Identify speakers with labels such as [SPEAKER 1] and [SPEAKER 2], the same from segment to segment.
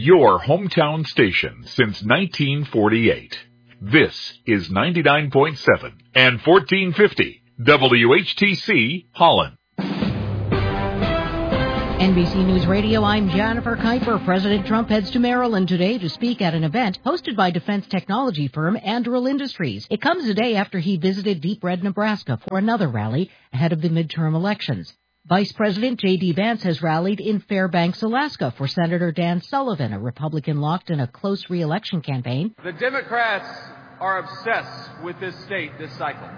[SPEAKER 1] your hometown station since 1948. This is 99.7 and 1450 WHTC Holland.
[SPEAKER 2] NBC News Radio, I'm Jennifer Kuiper. President Trump heads to Maryland today to speak at an event hosted by defense technology firm Anduril Industries. It comes a day after he visited Deep Red, Nebraska for another rally ahead of the midterm elections. Vice President J.D. Vance has rallied in Fairbanks, Alaska for Senator Dan Sullivan, a Republican locked in a close re-election campaign.
[SPEAKER 3] The Democrats are obsessed with this state this cycle.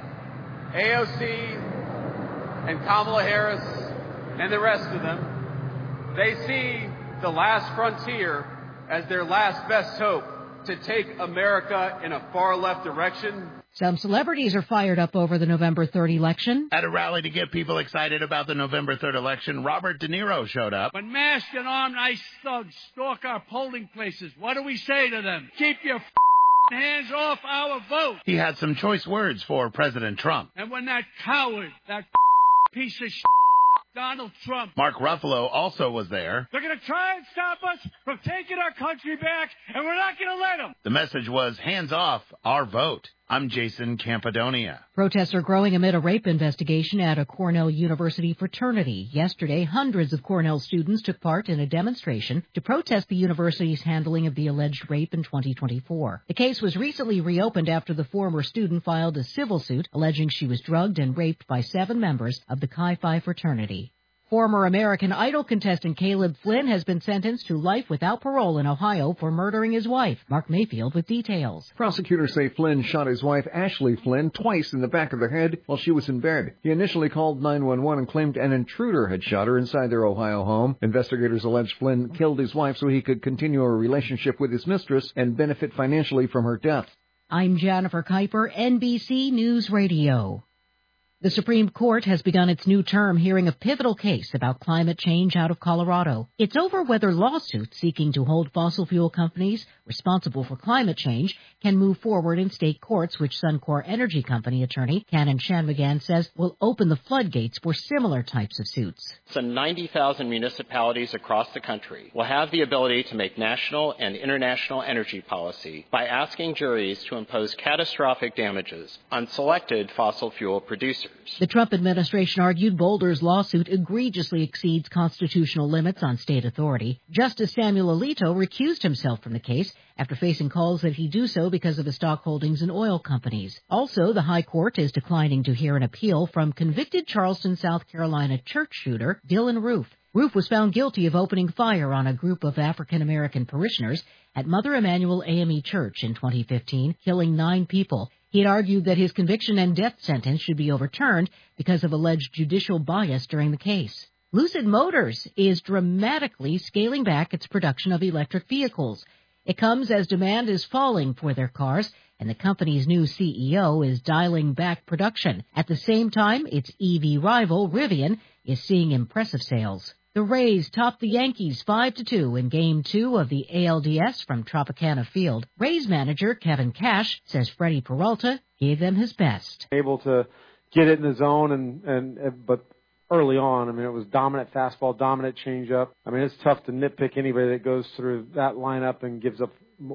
[SPEAKER 3] AOC and Kamala Harris and the rest of them, they see the last frontier as their last best hope to take America in a far-left direction.
[SPEAKER 2] Some celebrities are fired up over the November 3rd election.
[SPEAKER 4] At a rally to get people excited about the November 3rd election, Robert De Niro showed up.
[SPEAKER 5] When masked and armed ICE thugs stalk our polling places, what do we say to them? Keep your hands off our vote.
[SPEAKER 4] He had some choice words for President Trump.
[SPEAKER 5] And when that coward, that piece of Donald Trump.
[SPEAKER 4] Mark Ruffalo also was there.
[SPEAKER 5] They're going to try and stop us from taking our country back, and we're not going to let them.
[SPEAKER 4] The message was, hands off our vote. I'm Jason Campodonia.
[SPEAKER 2] Protests are growing amid a rape investigation at a Cornell University fraternity. Yesterday, hundreds of Cornell students took part in a demonstration to protest the university's handling of the alleged rape in 2024. The case was recently reopened after the former student filed a civil suit alleging she was drugged and raped by 7 members of the Chi Phi fraternity. Former American Idol contestant Caleb Flynn has been sentenced to life without parole in Ohio for murdering his wife. Mark Mayfield with details.
[SPEAKER 6] Prosecutors say Flynn shot his wife Ashley Flynn twice in the back of the head while she was in bed. He initially called 911 and claimed an intruder had shot her inside their Ohio home. Investigators allege Flynn killed his wife so he could continue a relationship with his mistress and benefit financially from her death.
[SPEAKER 2] I'm Jennifer Kuiper, NBC News Radio. The Supreme Court has begun its new term hearing a pivotal case about climate change out of Colorado. It's over whether lawsuits seeking to hold fossil fuel companies responsible for climate change can move forward in state courts, which Suncor Energy Company attorney Canon Shanmugam says will open the floodgates for similar types of suits.
[SPEAKER 7] Some 90,000 municipalities across the country will have the ability to make national and international energy policy by asking juries to impose catastrophic damages on selected fossil fuel producers.
[SPEAKER 2] The Trump administration argued Boulder's lawsuit egregiously exceeds constitutional limits on state authority. Justice Samuel Alito recused himself from the case after facing calls that he do so because of his stock holdings in oil companies. Also, the High Court is declining to hear an appeal from convicted Charleston, South Carolina church shooter Dylan Roof. Roof was found guilty of opening fire on a group of African-American parishioners at Mother Emanuel AME Church in 2015, killing 9 people. He had argued that his conviction and death sentence should be overturned because of alleged judicial bias during the case. Lucid Motors is dramatically scaling back its production of electric vehicles. It comes as demand is falling for their cars, and the company's new CEO is dialing back production. At the same time, its EV rival, Rivian, is seeing impressive sales. The Rays topped the Yankees 5-2 in Game 2 of the ALDS from Tropicana Field. Rays manager Kevin Cash says Freddie Peralta gave them his best.
[SPEAKER 8] Able to get it in the zone, but early on, I mean, it was dominant fastball, dominant changeup. I mean, it's tough to nitpick anybody that goes through that lineup and gives up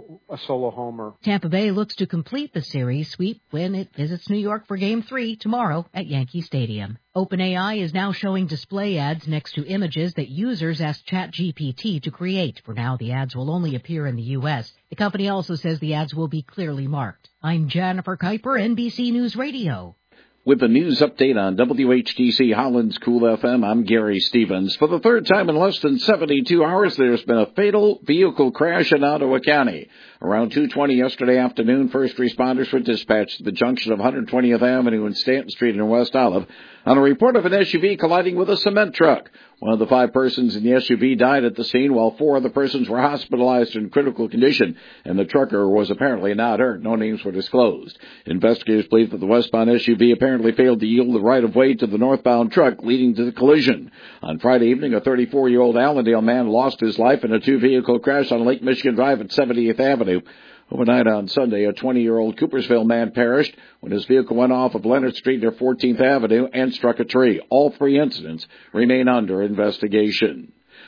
[SPEAKER 8] a solo homer.
[SPEAKER 2] Tampa Bay looks to complete the series sweep when it visits New York for Game 3 tomorrow at Yankee Stadium. OpenAI is now showing display ads next to images that users ask ChatGPT to create. For now, the ads will only appear in the U.S. The company also says the ads will be clearly marked. I'm Jennifer Kuiper, NBC News Radio.
[SPEAKER 9] With the news update on WHTC Holland's Cool FM, I'm Gary Stevens. For the third time in less than 72 hours, there's been a fatal vehicle crash in Ottawa County. Around 2:20 yesterday afternoon, first responders were dispatched to the junction of 120th Avenue and Stanton Street in West Olive on a report of an SUV colliding with a cement truck. One of the 5 persons in the SUV died at the scene, while 4 other persons were hospitalized in critical condition, and the trucker was apparently not hurt. No names were disclosed. Investigators believe that the westbound SUV apparently failed to yield the right-of-way to the northbound truck, leading to the collision. On Friday evening, a 34-year-old Allendale man lost his life in a 2-vehicle crash on Lake Michigan Drive at 70th Avenue. Overnight on Sunday, a 20-year-old Coopersville man perished when his vehicle went off of Leonard Street near 14th Avenue and struck a tree. All 3 incidents remain under investigation.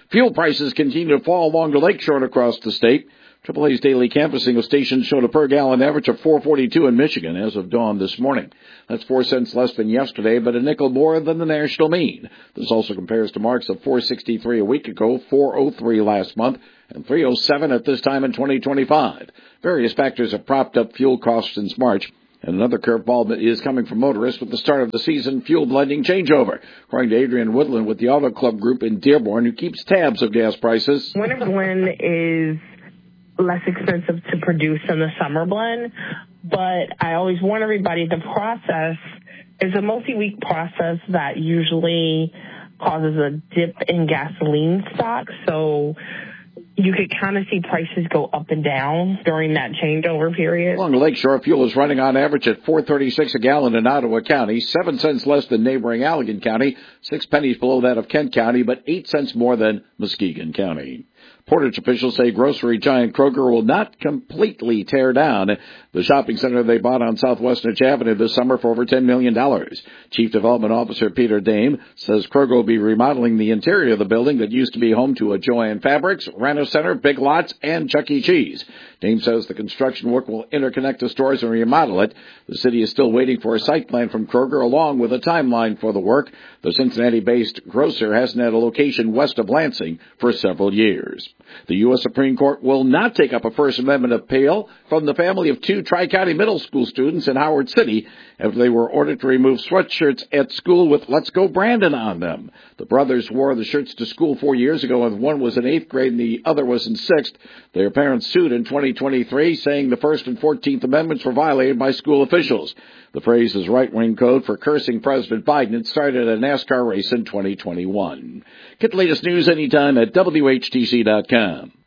[SPEAKER 9] Fuel prices continue to fall along the lakeshore and across the state. AAA's daily canvassing of stations showed a per-gallon average of $4.42 in Michigan as of dawn this morning. That's 4 cents less than yesterday, but a nickel more than the national mean. This also compares to marks of $4.63 a week ago, $4.03 last month, and $3.07 at this time in 2025. Various factors have propped up fuel costs since March. And another curveball is coming from motorists with the start of the season fuel blending changeover. According to Adrian Woodland with the Auto Club Group in Dearborn, who keeps tabs of gas prices.
[SPEAKER 10] Winter blend is less expensive to produce than the summer blend, but I always warn everybody the process is a multi-week process that usually causes a dip in gasoline stocks. So you could kind of see prices go up and down during that changeover period.
[SPEAKER 9] Along the lakeshore, fuel is running on average at $4.36 a gallon in Ottawa County, 7 cents less than neighboring Allegan County, 6 pennies below that of Kent County, but 8 cents more than Muskegon County. Portage officials say grocery giant Kroger will not completely tear down the shopping center they bought on Southwest Niche Avenue this summer for over $10 million. Chief Development Officer Peter Dame says Kroger will be remodeling the interior of the building that used to be home to a Joann Fabrics, Rent-A-Center, Big Lots, and Chuck E. Cheese. Dame says the construction work will interconnect the stores and remodel it. The city is still waiting for a site plan from Kroger along with a timeline for the work. The Cincinnati-based grocer hasn't had a location west of Lansing for several years. The U.S. Supreme Court will not take up a First Amendment appeal from the family of 2 Tri-County middle school students in Howard City after they were ordered to remove sweatshirts at school with "Let's Go Brandon" on them. The brothers wore the shirts to school 4 years ago, and one was in 8th grade and the other was in 6th. Their parents sued in 2023, saying the First and 14th Amendments were violated by school officials. The phrase is right-wing code for cursing President Biden. It started a NASCAR race in 2021. Get the latest news anytime at WHTC.com.